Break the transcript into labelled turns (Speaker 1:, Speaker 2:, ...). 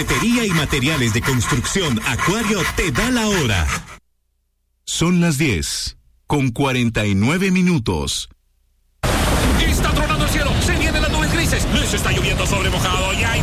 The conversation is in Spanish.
Speaker 1: Ferretería y materiales de construcción Acuario te da la hora.
Speaker 2: Son las 10:49.
Speaker 3: Está tronando el cielo, se vienen las nubes grises, les está lloviendo sobre mojado, ya